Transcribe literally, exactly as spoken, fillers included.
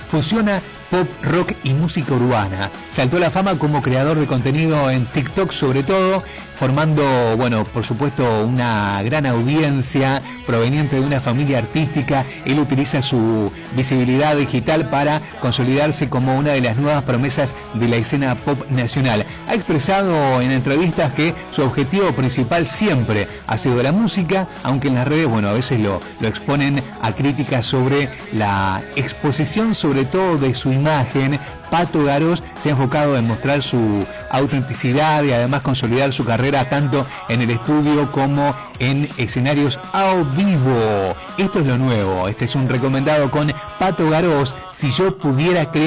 fusiona pop, rock y música urbana. Saltó a la fama como creador de contenido en TikTok sobre todo, formando, bueno, por supuesto, una gran audiencia proveniente de una familia artística. Él utiliza su visibilidad digital para consolidarse como una de las nuevas promesas de la escena pop nacional. Ha expresado en entrevistas que su objetivo principal siempre ha sido la música, aunque en las redes, bueno, a veces lo, lo exponen a críticas sobre la exposición, sobre todo de su imagen. Pato Garós se ha enfocado en mostrar su autenticidad y además consolidar su carrera tanto en el estudio como en escenarios a vivo. Esto es lo nuevo. Este es un recomendado con Pato Garós. Si yo pudiera crear